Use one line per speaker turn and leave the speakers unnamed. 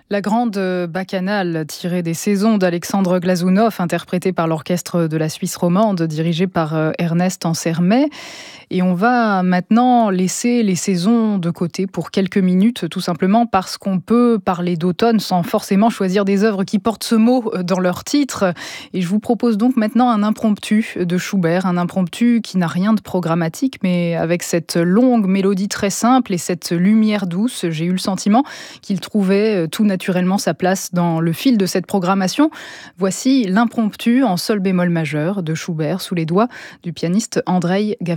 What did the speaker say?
La grande bacchanale tirée des saisons d'Alexandre Glazunov, interprétée par l'orchestre de la Suisse romande, dirigé par Ernest Ansermet. Et on va maintenant laisser les saisons de côté pour quelques minutes, tout simplement parce qu'on peut parler d'automne sans forcément choisir des œuvres qui portent ce mot dans leur titre. Et je vous propose donc maintenant un impromptu de Schubert, un impromptu qui n'a rien de programmatique, mais avec cette longue mélodie très simple et cette lumière douce, j'ai eu le sentiment qu'il trouvait tout naturellement sa place dans le fil de cette programmation. Voici l'impromptu en sol bémol majeur de Schubert sous les doigts du pianiste Andreï Gavrilyuk.